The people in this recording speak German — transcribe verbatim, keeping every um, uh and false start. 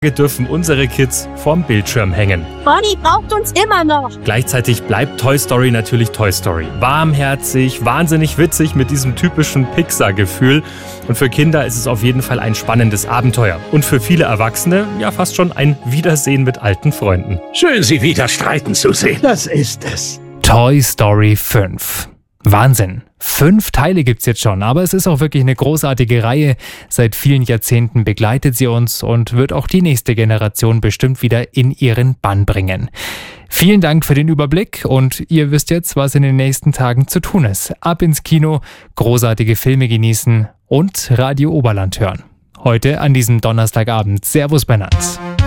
dürfen unsere Kids vorm Bildschirm hängen. Bonnie braucht uns immer noch. Gleichzeitig bleibt Toy Story natürlich Toy Story. Warmherzig, wahnsinnig witzig mit diesem typischen Pixar-Gefühl. Und für Kinder ist es auf jeden Fall ein spannendes Abenteuer. Und für viele Erwachsene ja fast schon ein Wiedersehen mit alten Freunden. Schön, Sie wieder streiten zu sehen. Das ist es. Toy Story fünf. Wahnsinn. Fünf Teile gibt's jetzt schon, aber es ist auch wirklich eine großartige Reihe. Seit vielen Jahrzehnten begleitet sie uns und wird auch die nächste Generation bestimmt wieder in ihren Bann bringen. Vielen Dank für den Überblick und ihr wisst jetzt, was in den nächsten Tagen zu tun ist. Ab ins Kino, großartige Filme genießen und Radio Oberland hören. Heute an diesem Donnerstagabend. Servus Bernhard.